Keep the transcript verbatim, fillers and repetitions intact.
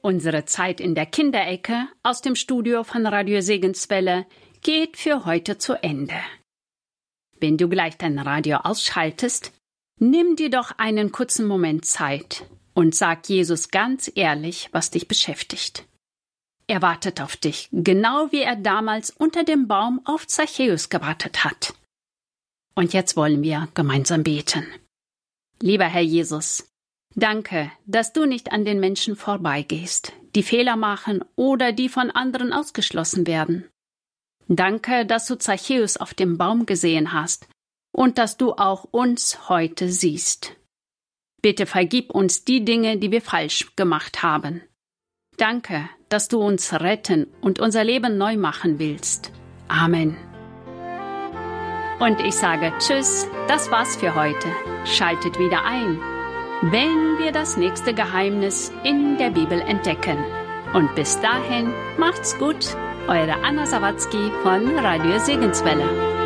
Unsere Zeit in der Kinderecke aus dem Studio von Radio Segenswelle geht für heute zu Ende. Wenn du gleich dein Radio ausschaltest, nimm dir doch einen kurzen Moment Zeit und sag Jesus ganz ehrlich, was dich beschäftigt. Er wartet auf dich, genau wie er damals unter dem Baum auf Zachäus gewartet hat. Und jetzt wollen wir gemeinsam beten. Lieber Herr Jesus, danke, dass du nicht an den Menschen vorbeigehst, die Fehler machen oder die von anderen ausgeschlossen werden. Danke, dass du Zachäus auf dem Baum gesehen hast und dass du auch uns heute siehst. Bitte vergib uns die Dinge, die wir falsch gemacht haben. Danke, dass du uns retten und unser Leben neu machen willst. Amen. Und ich sage Tschüss, das war's für heute. Schaltet wieder ein, wenn wir das nächste Geheimnis in der Bibel entdecken. Und bis dahin, macht's gut, eure Anna Sawatzki von Radio Segenswelle.